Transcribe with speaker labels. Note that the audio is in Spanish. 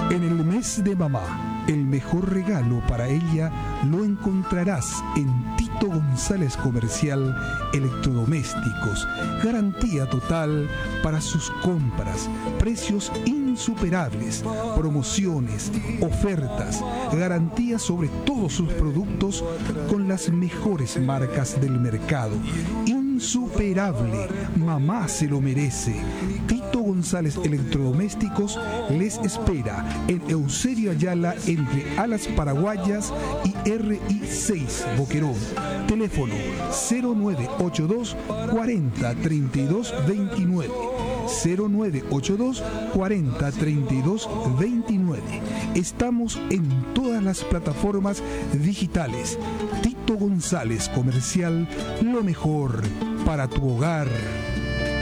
Speaker 1: En el mes de mamá, el mejor regalo para ella lo encontrarás en Tito González Comercial Electrodomésticos. Garantía total para sus compras, precios insuperables, promociones, ofertas, garantía sobre todos sus productos con las mejores marcas del mercado. Insuperable, mamá se lo merece. Tito González Electrodomésticos les espera en Eusebio Ayala entre Alas Paraguayas y RI6 Boquerón. Teléfono 0982 40 32 29. 0982 40 32 29. Estamos en todas las plataformas digitales. Tito González Comercial, lo mejor para tu hogar.